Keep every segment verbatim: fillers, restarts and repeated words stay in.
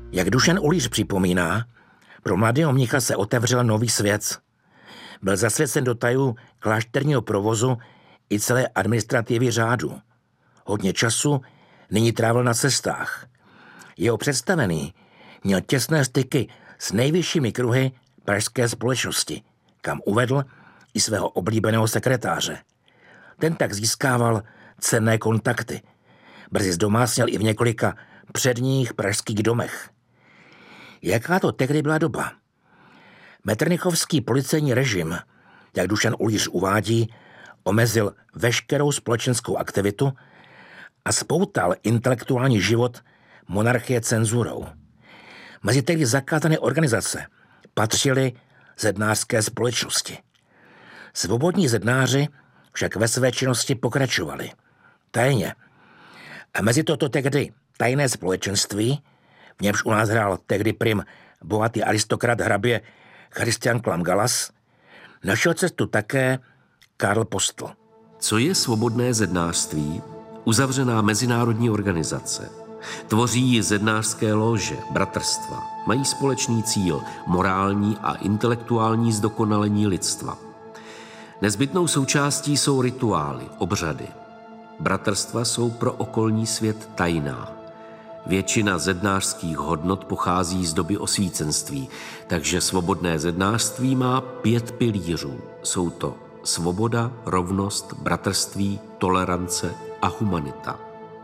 Jak Dušan Uhlíř připomíná, pro mladého mnicha se otevřel nový svět. Byl zasvěcen do tajů klášterního provozu i celé administrativy řádu. Hodně času nyní trávil na cestách. Jeho představený měl těsné styky s nejvyššími kruhy pražské společnosti, kam uvedl i svého oblíbeného sekretáře. Ten tak získával cenné kontakty. Brzy zdomácněl i v několika předních pražských domech. Jaká to tehdy byla doba? Metternichovský policejní režim, jak Dušan Uhlíř uvádí, omezil veškerou společenskou aktivitu a spoutal intelektuální život monarchie cenzurou. Mezi tehdy zakázané organizace patřily zednářské společnosti. Svobodní zednáři však ve své činnosti pokračovali. Tajně. A mezi toto tehdy tajné společenství, v němž u nás hrál tehdy prim bohatý aristokrat hrabě Christian Klam-Gallas, našel cestu také Karl Postl. Co je svobodné zednářství? Uzavřená mezinárodní organizace. Tvoří ji zednářské lóže, bratrstva. Mají společný cíl, morální a intelektuální zdokonalení lidstva. Nezbytnou součástí jsou rituály, obřady. Bratrstva jsou pro okolní svět tajná. Většina zednářských hodnot pochází z doby osvícenství, takže svobodné zednářství má pět pilířů. Jsou to svoboda, rovnost, bratrství, tolerance a humanita.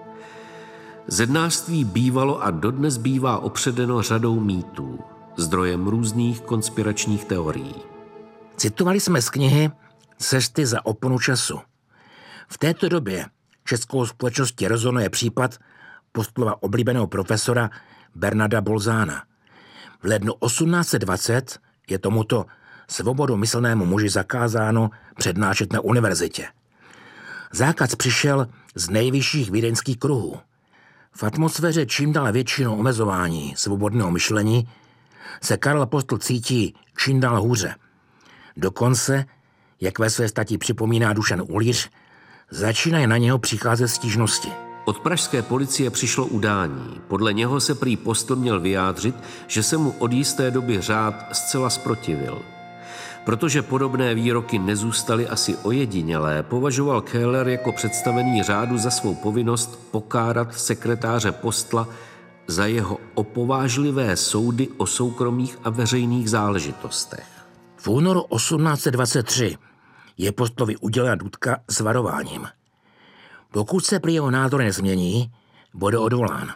Zednářství bývalo a dodnes bývá opředeno řadou mýtů, zdrojem různých konspiračních teorií. Citovali jsme z knihy Cesty za oponu času. V této době českou společností rezonuje případ Postlova oblíbeného profesora Bernarda Bolzána. V lednu osmnáct set dvacet je tomuto svobodomyslnému muži zakázáno přednášet na univerzitě. Zákaz přišel z nejvyšších vídeňských kruhů. V atmosféře čím dál většího omezování svobodného myšlení se Karel Postl cítí čím dál hůře. Dokonce, jak ve své stati připomíná Dušan Uhlíř, začínají na něho přicházet stížnosti. Od pražské policie přišlo udání. Podle něho se prý Postl měl vyjádřit, že se mu od jisté doby řád zcela zprotivil. Protože podobné výroky nezůstaly asi ojedinělé, považoval Köhler jako představený řádu za svou povinnost pokárat sekretáře Postla za jeho opovážlivé soudy o soukromých a veřejných záležitostech. V únoru osmnáct set dvacet tři je Postlovi udělena důtka s varováním. Pokud se prý jeho názor nezmění, bude odvolán.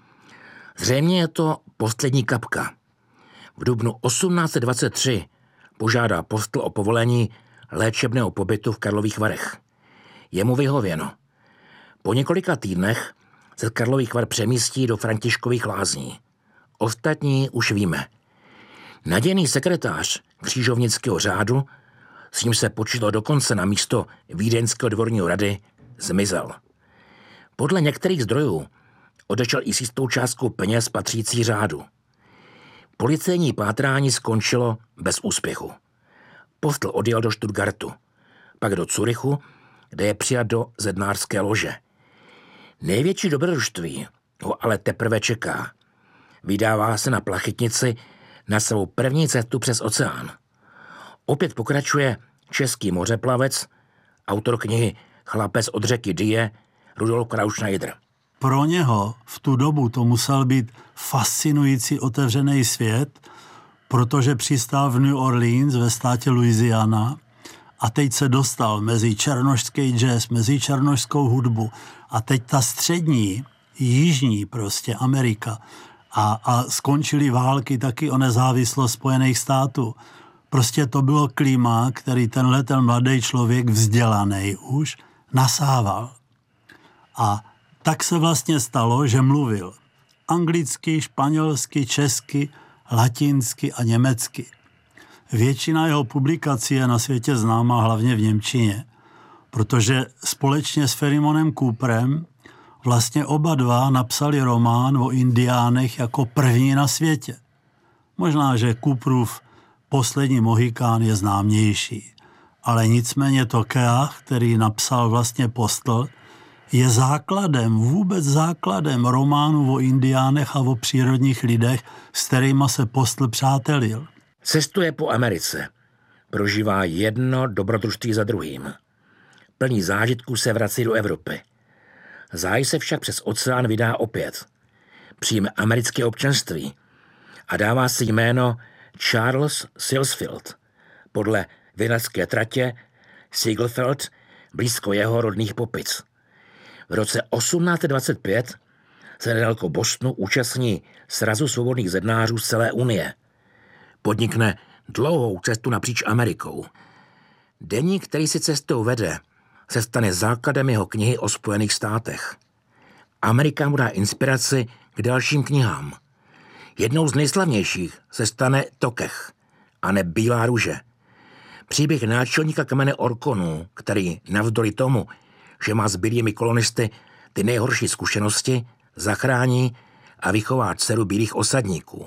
Zřejmě je to poslední kapka. V dubnu osmnáct set dvacet tři požádá Postl o povolení léčebného pobytu v Karlových Varech. Je mu vyhověno. Po několika týdnech se z Karlových Var přemístí do Františkových Lázní. Ostatní už víme. Nadějný sekretář křižovnického řádu, s ním se počítalo dokonce na místo vídeňského dvorního rady, zmizel. Podle některých zdrojů odešel i s jistou částkou peněz patřící řádu. Policejní pátrání skončilo bez úspěchu. Postl odjel do Stuttgartu, pak do Curychu, kde je přijat do zednářské lože. Největší dobrodružství ho ale teprve čeká. Vydává se na plachetnici na svou první cestu přes oceán. Opět pokračuje český mořeplavec, autor knihy Chlapec od řeky Dyje, Rudolf Krautschneider. Pro něho v tu dobu to musel být fascinující otevřený svět, protože přistál v New Orleans ve státě Louisiana a teď se dostal mezi černošský jazz, mezi černošskou hudbu a teď ta střední, jižní prostě Amerika a, a skončily války taky o nezávislost Spojených států. Prostě to bylo klima, který tenhle ten mladý člověk, vzdělaný už, nasával. A tak se vlastně stalo, že mluvil anglicky, španělsky, česky, latinsky a německy. Většina jeho publikací je na světě známá hlavně v němčině, protože společně s Ferimonem Cooperem vlastně oba dva napsali román o indiánech jako první na světě. Možná, že Cooperův Poslední Mohikán je známější, ale nicméně Tokea, který napsal vlastně Postl, je základem, vůbec základem románů o indiánech a o přírodních lidech, s kterýma se Postl přátelil. Cestuje po Americe. Prožívá jedno dobrodružství za druhým. Plný zážitků se vrací do Evropy. Záhy se však přes oceán vydá opět. Přijme americké občanství a dává si jméno Charles Silsfield podle vinařské tratě Siegelfeld blízko jeho rodných Popic. V roce osmnáct dvacet pět se nedaleko Bostonu účastní srazu svobodných zednářů z celé Unie. Podnikne dlouhou cestu napříč Amerikou. Deník, který si cestou vede, se stane základem jeho knihy o Spojených státech. Amerika mu dá inspiraci k dalším knihám. Jednou z nejslavnějších se stane Tokech, a ne Bílá růže. Příběh náčelníka kmene Orkonů, který navzdory tomu, že má s bílými kolonisty ty nejhorší zkušenosti, zachrání a vychová dceru bílých osadníků.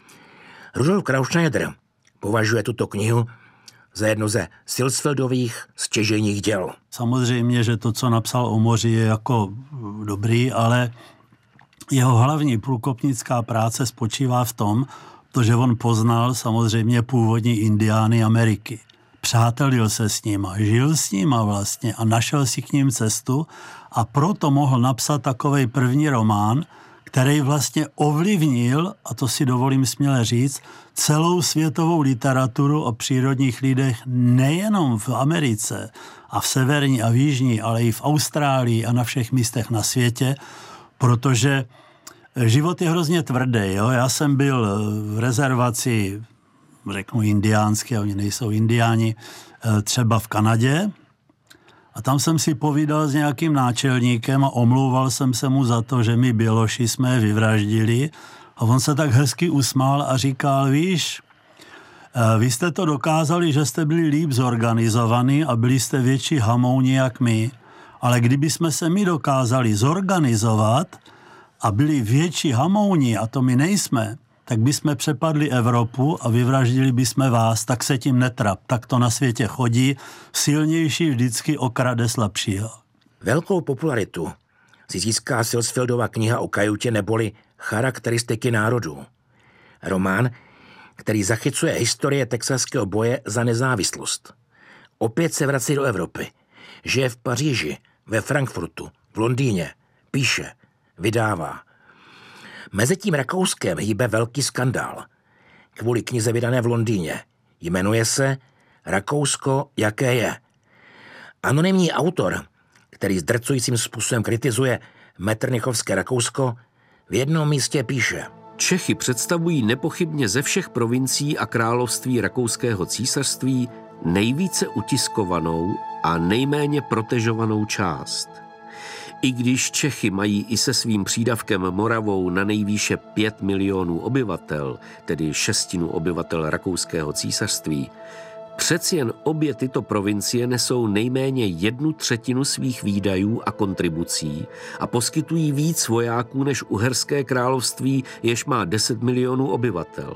Rudolf Krautschneider považuje tuto knihu za jedno ze Silsfieldových stěžejních děl. Samozřejmě, že to, co napsal o moři, je jako dobrý, ale jeho hlavní průkopnická práce spočívá v tom, že on poznal samozřejmě původní indiány Ameriky. Přátelil se s nima, žil s nima vlastně a našel si k ním cestu a proto mohl napsat takovej první román, který vlastně ovlivnil, a to si dovolím směle říct, celou světovou literaturu o přírodních lidech nejenom v Americe a v severní a v jižní, ale i v Austrálii a na všech místech na světě, protože život je hrozně tvrdý. Jo? Já jsem byl v rezervaci, řeknu indiánský, a oni nejsou indiáni, třeba v Kanadě, a tam jsem si povídal s nějakým náčelníkem a omlouval jsem se mu za to, že my Běloši jsme je vyvraždili. A on se tak hezky usmál a říkal, víš, vy jste to dokázali, že jste byli líp zorganizovaní a byli jste větší hamouni jak my, ale kdyby jsme se my dokázali zorganizovat a byli větší hamouni, a to my nejsme, tak bychom přepadli Evropu a vyvraždili bychom vás, tak se tím netrap. Tak to na světě chodí, silnější vždycky okrade slabšího. Velkou popularitu si získá Silsfieldova kniha o kajutě neboli Charakteristiky národů. Román, který zachycuje historie texaského boje za nezávislost. Opět se vrací do Evropy. Žije v Paříži, ve Frankfurtu, v Londýně, píše, vydává. Mezitím Rakouskem hýbe velký skandál. Kvůli knize vydané v Londýně. Jmenuje se Rakousko, jaké je. Anonymní autor, který zdrcujícím způsobem kritizuje metternichovské Rakousko, v jednom místě píše. Čechy představují nepochybně ze všech provincií a království Rakouského císařství nejvíce utiskovanou a nejméně protežovanou část. I když Čechy mají i se svým přídavkem Moravou na nejvýše pět milionů obyvatel, tedy šestinu obyvatel Rakouského císařství, přeci jen obě tyto provincie nesou nejméně jednu třetinu svých výdajů a kontribucí a poskytují víc vojáků než Uherské království, jež má deset milionů obyvatel.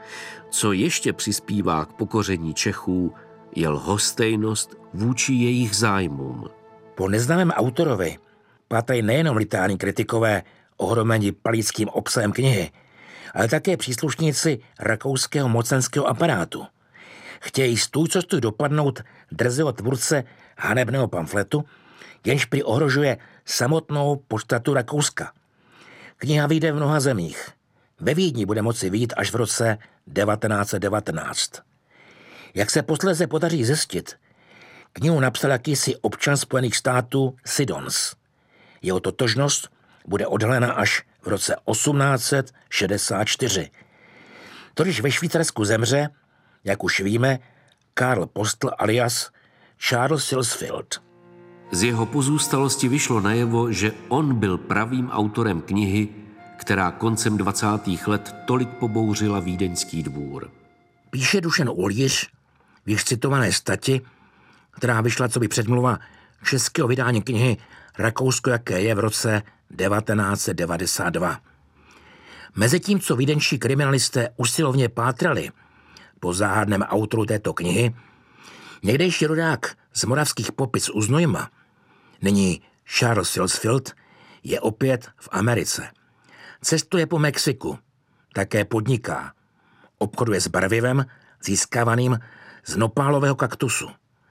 Co ještě přispívá k pokoření Čechů, je lhostejnost vůči jejich zájmům. Po neznámém autorovi patří nejenom literární kritikové ohromení palickým obsahem knihy, ale také příslušníci rakouského mocenského aparátu. Chtějí stůj co stůj dopadnout drzého tvůrce hanebného pamfletu, jenž prý ohrožuje samotnou podstatu Rakouska. Kniha vyjde v mnoha zemích. Ve Vídni bude moci vyjít až v roce devatenáct set devatenáct. Jak se posléze podaří zjistit, knihu napsal jakýsi občan Spojených států Siddons. Jeho totožnost bude odhalena až v roce osmnáct set šedesát čtyři. Totiž ve Švýcarsku zemře, jak už víme, Karl Postl alias Charles Silsfield. Z jeho pozůstalosti vyšlo najevo, že on byl pravým autorem knihy, která koncem dvacátých let tolik pobouřila vídeňský dvůr. Píše Dušan Uhlíř v již citované stati, která vyšla coby předmluva českého vydání knihy Rakousko, jaké je v roce devatenáct set devadesát dva. Mezitím, co vídeňští kriminalisté usilovně pátrali po záhadném autoru této knihy, někdejší rodák z moravských Popic u Znojma, nyní Charles Silsfield je opět v Americe. Cestuje po Mexiku, také podniká. Obchoduje s barvivem získávaným z nopálového kaktusu.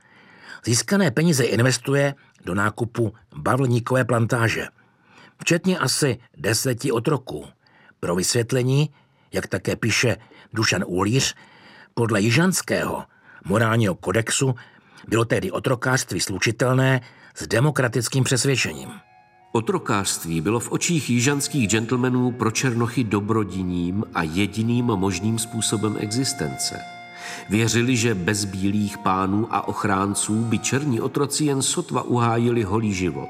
Získané peníze investuje do nákupu bavlníkové plantáže, včetně asi deseti otroků. Pro vysvětlení, jak také píše Dušan Uhlíř, podle jižanského morálního kodexu bylo tehdy otrokářství slučitelné s demokratickým přesvědčením. Otrokářství bylo v očích jižanských gentlemanů pro černochy dobrodiním a jediným možným způsobem existence. Věřili, že bez bílých pánů a ochránců by černí otroci jen sotva uhájili holý život.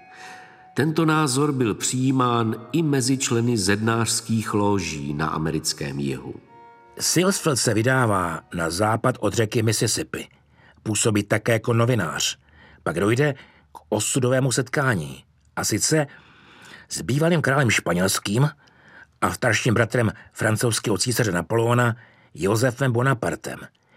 Tento názor byl přijímán i mezi členy zednářských lóží na americkém jihu. Silsfield se vydává na západ od řeky Mississippi. Působí také jako novinář. Pak dojde k osudovému setkání. A sice s bývalým králem španělským a starším bratrem francouzského císaře Napoleona Josefem Bonapartem.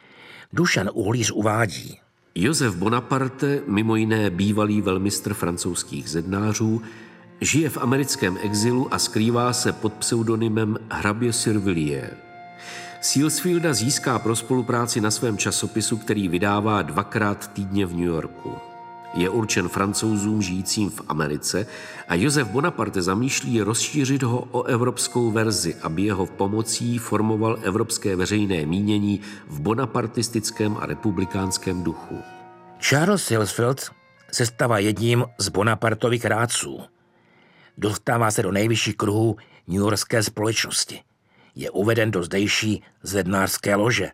Dušan Uhlíř uvádí. Josef Bonaparte, mimo jiné bývalý velmistr francouzských zednářů, žije v americkém exilu a skrývá se pod pseudonymem hrabě Silvilliers. Silsfielda získá pro spolupráci na svém časopisu, který vydává dvakrát týdně v New Yorku. Je určen Francouzům žijícím v Americe a Josef Bonaparte zamýšlí rozšířit ho o evropskou verzi, aby jeho pomocí formoval evropské veřejné mínění v bonapartistickém a republikánském duchu. Charles Silsfield se stává jedním z Bonapartových rádců. Dostává se do nejvyšších kruhů newyorské společnosti. Je uveden do zdejší zednářské lože.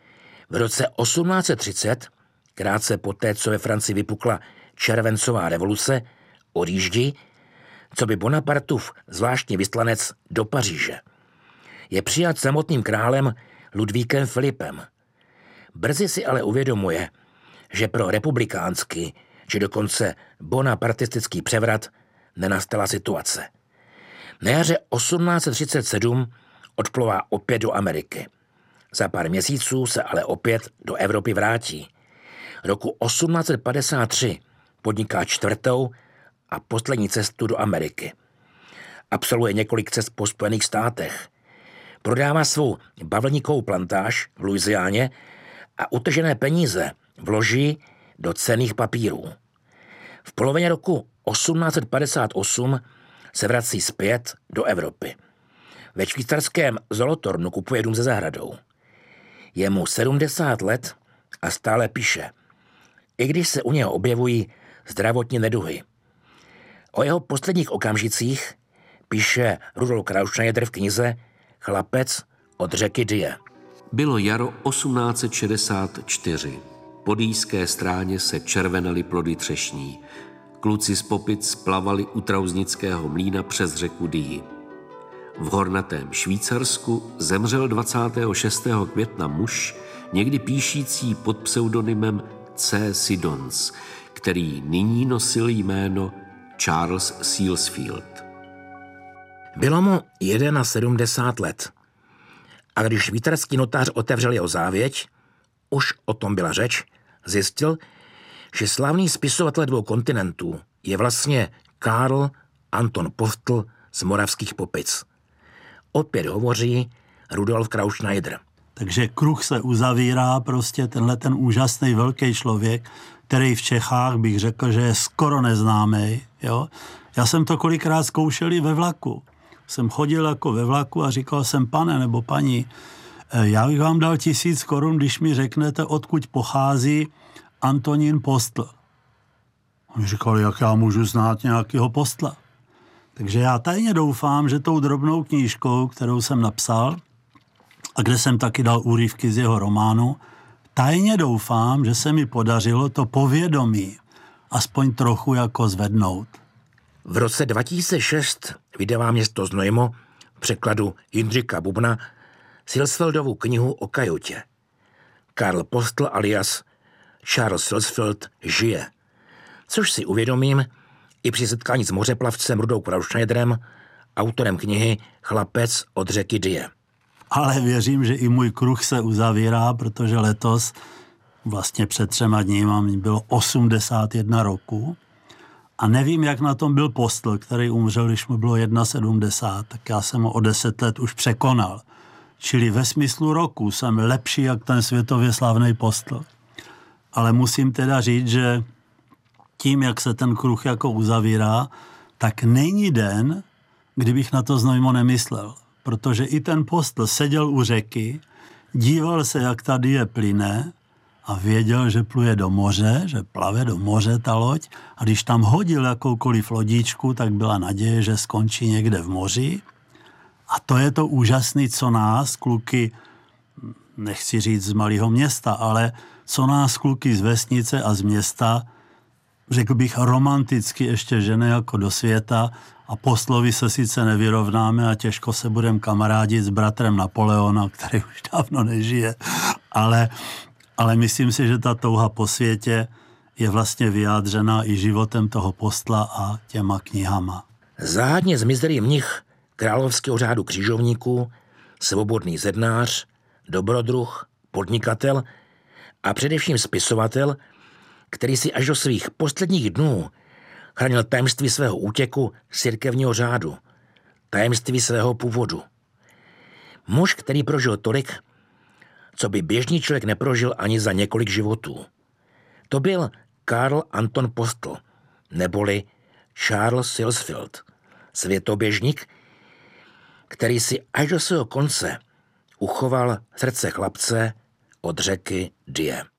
V roce osmnáct set třicet, krátce poté, co ve Francii vypukla červencová revoluce, odjíždí, co by Bonapartův zvláštní vyslanec do Paříže. Je přijat samotným králem Ludvíkem Filipem. Brzy si ale uvědomuje, že pro republikánský, či dokonce bonapartistický převrat nenastala situace. Na jaře osmnáct set třicet sedm odplouvá opět do Ameriky. Za pár měsíců se ale opět do Evropy vrátí. Roku osmnáct set padesát tři podniká čtvrtou a poslední cestu do Ameriky. Absolvuje několik cest po Spojených státech. Prodává svou bavlníkovou plantáž v Louisianě a utržené peníze vloží do cenných papírů. V polovině roku osmnáct set padesát osm se vrací zpět do Evropy. Ve švýcarském Zolotornu kupuje dům se zahradou. Je mu sedmdesát let a stále píše, i když se u něho objevují zdravotní neduhy. O jeho posledních okamžicích píše Rudolf Krautschneider v knize Chlapec od řeky Dyje. Bylo jaro osmnáct set šedesát čtyři. Po dýjské stráně se červenaly plody třešní. Kluci z Popic plavali u Trauznického mlýna přes řeku Dyji. V hornatém Švýcarsku zemřel dvacátého šestého května muž, někdy píšící pod pseudonymem C. Siddons, který nyní nosil jméno Charles Silsfield. Bylo mu sedmdesát jedna let. A když švýcarský notář otevřel jeho závěť, už o tom byla řeč, zjistil, že slavný spisovatel dvou kontinentů je vlastně Karl Anton Postl z Moravských Popic. Opět hovoří Rudolf Krautschneider. Takže kruh se uzavírá, prostě tenhle ten úžasný velký člověk, který v Čechách bych řekl, že je skoro neznámý. Jo? Já jsem to kolikrát zkoušel i ve vlaku. Jsem chodil jako ve vlaku a říkal jsem, pane nebo paní, já bych vám dal tisíc korun, když mi řeknete, odkud pochází Antonín Postl. On říkal, jak já můžu znát nějakého Postla. Takže já tajně doufám, že tou drobnou knížkou, kterou jsem napsal, a kde jsem taky dal úryvky z jeho románu, tajně doufám, že se mi podařilo to povědomí aspoň trochu jako zvednout. V roce dva tisíce šest vydává město Znojmo v překladu Jindřicha Bubna Silsfieldovu knihu o kajutě. Karl Postl alias Charles Silsfield žije, což si uvědomím i při setkání s mořeplavcem Rudou Krautschneiderem, autorem knihy Chlapec od řeky Dyje. Ale věřím, že i můj kruh se uzavírá, protože letos, vlastně před třema dníma, mi bylo osmdesát jedna roku A nevím, jak na tom byl Postl, který umřel, když mu bylo sedmdesát jedna, tak já jsem ho o deset let už překonal. Čili ve smyslu roku jsem lepší, jak ten světově slavný Postl. Ale musím teda říct, že tím, jak se ten kruh jako uzavírá, tak není den, kdybych na to znovu nemyslel. Protože i ten Postl seděl u řeky, díval se, jak tady je plyne a věděl, že pluje do moře, že plave do moře ta loď a když tam hodil jakoukoliv lodíčku, tak byla naděje, že skončí někde v moři. A to je to úžasné, co nás, kluky, nechci říct z malého města, ale co nás, kluky z vesnice a z města, řekl bych romanticky ještě žene jako do světa a Postlovi se sice nevyrovnáme a těžko se budeme kamarádit s bratrem Napoleona, který už dávno nežije, ale, ale myslím si, že ta touha po světě je vlastně vyjádřena i životem toho Postla a těma knihama. Záhadně zmizelý mnich Královského řádu křižovníků, svobodný zednář, dobrodruh, podnikatel a především spisovatel, který si až do svých posledních dnů chránil tajemství svého útěku z církevního řádu, tajemství svého původu. Muž, který prožil tolik, co by běžný člověk neprožil ani za několik životů. To byl Karl Anton Postl, neboli Charles Silsfield, světoběžník, který si až do svého konce uchoval srdce chlapce od řeky Dyje.